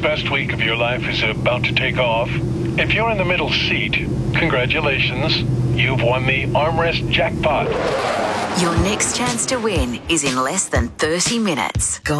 best week of your life is about to take off? If you're in the middle seat, congratulations. You've won the armrest jackpot. Your next chance to win is in less than 30 minutes. Go